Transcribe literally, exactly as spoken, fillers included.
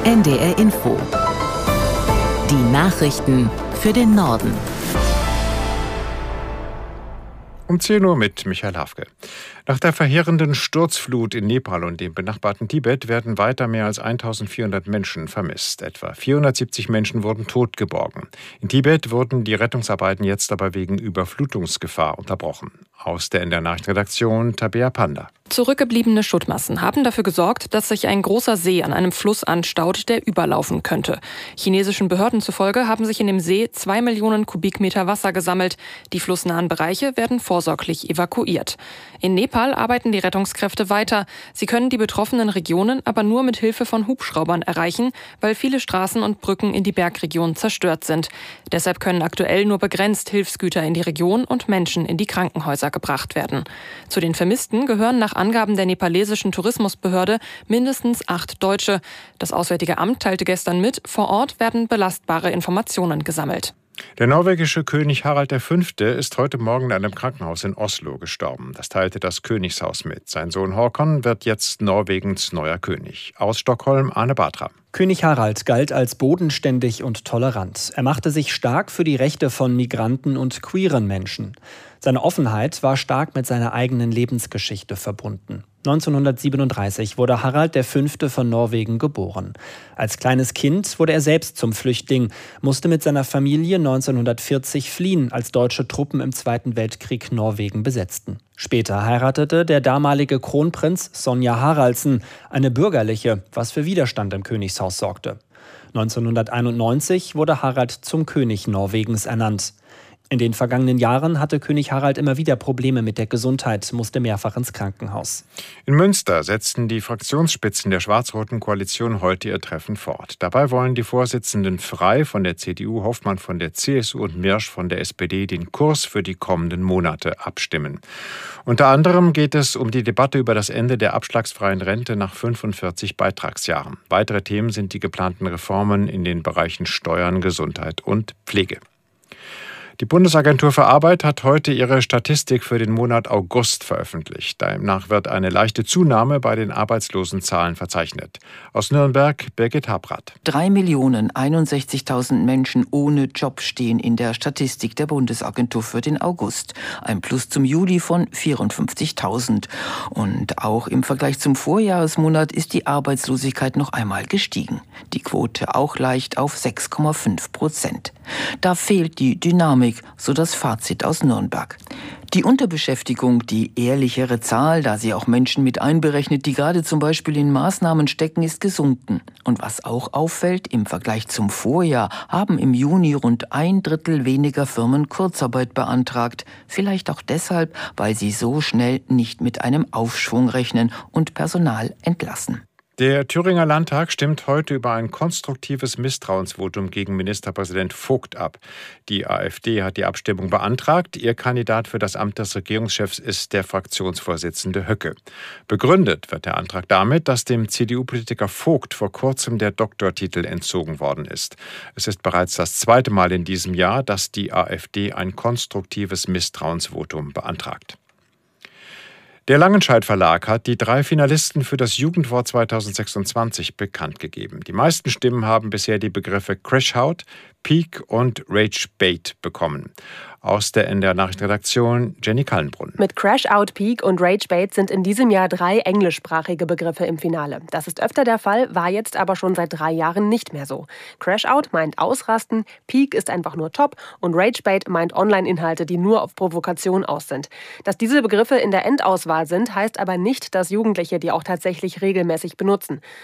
N D R Info. Die Nachrichten für den Norden. Um zehn Uhr mit Michael Hafke. Nach der verheerenden Sturzflut in Nepal und dem benachbarten Tibet werden weiter mehr als eintausendvierhundert Menschen vermisst. Etwa vierhundertsiebzig Menschen wurden tot geborgen. In Tibet wurden die Rettungsarbeiten jetzt aber wegen Überflutungsgefahr unterbrochen. Aus der N D R Nachrichtenredaktion Tabea Panda. Zurückgebliebene Schuttmassen haben dafür gesorgt, dass sich ein großer See an einem Fluss anstaut, der überlaufen könnte. Chinesischen Behörden zufolge haben sich in dem See zwei Millionen Kubikmeter Wasser gesammelt. Die flussnahen Bereiche werden vorsorglich evakuiert. In Nepal arbeiten die Rettungskräfte weiter. Sie können die betroffenen Regionen aber nur mit Hilfe von Hubschraubern erreichen, weil viele Straßen und Brücken in die Bergregion zerstört sind. Deshalb können aktuell nur begrenzt Hilfsgüter in die Region und Menschen in die Krankenhäuser gebracht werden. Zu den Vermissten gehören nach Angaben der nepalesischen Tourismusbehörde mindestens acht Deutsche. Das Auswärtige Amt teilte gestern mit, vor Ort werden belastbare Informationen gesammelt. Der norwegische König Harald der Fünfte ist heute Morgen in einem Krankenhaus in Oslo gestorben. Das teilte das Königshaus mit. Sein Sohn Håkon wird jetzt Norwegens neuer König. Aus Stockholm Arne Bartra. König Harald galt als bodenständig und tolerant. Er machte sich stark für die Rechte von Migranten und queeren Menschen. Seine Offenheit war stark mit seiner eigenen Lebensgeschichte verbunden. neunzehnhundertsiebenunddreißig wurde Harald der Fünfte von Norwegen geboren. Als kleines Kind wurde er selbst zum Flüchtling, musste mit seiner Familie neunzehnhundertvierzig fliehen, als deutsche Truppen im Zweiten Weltkrieg Norwegen besetzten. Später heiratete der damalige Kronprinz Sonja Haraldsen, eine bürgerliche, was für Widerstand im Königshaus sorgte. neunzehnhunderteinundneunzig wurde Harald zum König Norwegens ernannt. In den vergangenen Jahren hatte König Harald immer wieder Probleme mit der Gesundheit, musste mehrfach ins Krankenhaus. In Münster setzten die Fraktionsspitzen der schwarz-roten Koalition heute ihr Treffen fort. Dabei wollen die Vorsitzenden Frey von der C D U, Hoffmann von der C S U und Mirsch von der S P D den Kurs für die kommenden Monate abstimmen. Unter anderem geht es um die Debatte über das Ende der abschlagsfreien Rente nach fünfundvierzig Beitragsjahren. Weitere Themen sind die geplanten Reformen in den Bereichen Steuern, Gesundheit und Pflege. Die Bundesagentur für Arbeit hat heute ihre Statistik für den Monat August veröffentlicht. Demnach wird eine leichte Zunahme bei den Arbeitslosenzahlen verzeichnet. Aus Nürnberg Birgit Habrath. Drei Millionen einundsechzigtausend Menschen ohne Job stehen in der Statistik der Bundesagentur für den August. Ein Plus zum Juli von vierundfünfzigtausend. Und auch im Vergleich zum Vorjahresmonat ist die Arbeitslosigkeit noch einmal gestiegen. Die Quote auch leicht auf sechs Komma fünf Prozent. Da fehlt die Dynamik, so das Fazit aus Nürnberg. Die Unterbeschäftigung, die ehrlichere Zahl, da sie auch Menschen mit einberechnet, die gerade zum Beispiel in Maßnahmen stecken, ist gesunken. Und was auch auffällt, im Vergleich zum Vorjahr haben im Juni rund ein Drittel weniger Firmen Kurzarbeit beantragt. Vielleicht auch deshalb, weil sie so schnell nicht mit einem Aufschwung rechnen und Personal entlassen. Der Thüringer Landtag stimmt heute über ein konstruktives Misstrauensvotum gegen Ministerpräsident Vogt ab. Die AfD hat die Abstimmung beantragt. Ihr Kandidat für das Amt des Regierungschefs ist der Fraktionsvorsitzende Höcke. Begründet wird der Antrag damit, dass dem C D U-Politiker Vogt vor kurzem der Doktortitel entzogen worden ist. Es ist bereits das zweite Mal in diesem Jahr, dass die AfD ein konstruktives Misstrauensvotum beantragt. Der Langenscheidt Verlag hat die drei Finalisten für das Jugendwort zweitausendsechsundzwanzig bekannt gegeben. Die meisten Stimmen haben bisher die Begriffe Crashout, Peak und Ragebait bekommen. Aus der N D R Nachrichtenredaktion Jenny Kallenbrunn. Mit Crashout, Peak und Ragebait sind in diesem Jahr drei englischsprachige Begriffe im Finale. Das ist öfter der Fall, war jetzt aber schon seit drei Jahren nicht mehr so. Crashout meint ausrasten, Peak ist einfach nur top und Ragebait meint Online-Inhalte, die nur auf Provokation aus sind. Dass diese Begriffe in der Endauswahl sind, heißt aber nicht, dass Jugendliche die auch tatsächlich regelmäßig benutzen.